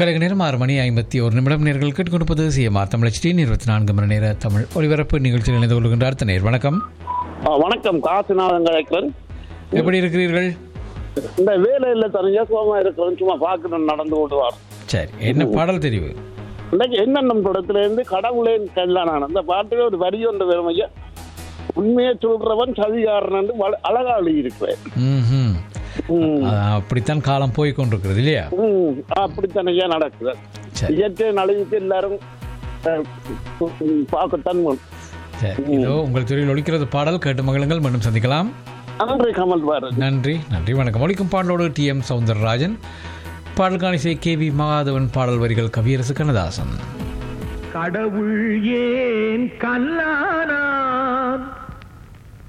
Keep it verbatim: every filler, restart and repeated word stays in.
கழக நேரம் ஆறு மணி ஐம்பத்தி ஒரு நிமிடம் நேர்கள் கேட்டுக்கொண்டிருப்பது சிஎம்ஆர் தமிழ் டி இருபத்தி நான்கு மணி நேர தமிழ் ஒலிபரப்பு நிகழ்ச்சியில் இணைந்து கொள்கின்றார் தனேர். வணக்கம். வணக்கம், காசுநாதன் கலைக்கிறேன். எப்படி இருக்கிறீர்கள்? இந்த வேலையில் தனியாக சுகமா இருக்கிறேன், சும்மா பார்க்கணும் நடந்து கொண்டுவார். சரி, என்ன பாடல் தெரிவு? இன்னைக்கு என்னென்ன படத்துல இருந்து கடவுளே கல்லானான் அந்த பாட்டுல ஒரு வரி ஒன்று வரும் ஐயா. உண்மையை சொல்றவன் சதிகாரன் அழகா எழுதியிருக்கிறேன். அப்படித்தான் காலம் போய் கொண்டிருக்கிறது இல்லையா? அப்படித்தான் ஐயா நடக்குது. இயற்கை நலவுக்கு எல்லாரும் பார்க்கத்தான். சரி, இதோ உங்கள் துறையில் ஒழிக்கிறது பாடல் கேட்டு மகிழுங்கள். மீண்டும் சந்திக்கலாம். நன்றி கமல் பாரதி. நன்றி நன்றி வணக்கம். ஒழிக்கும் பாடலோடு டி எம் சௌந்தரராஜன், பாடல்கான இசை கே வி மகாதவன், பாடல் வரிகள் கவியரசு கண்ணதாசன். கடவுள் ஏன் கல்லானா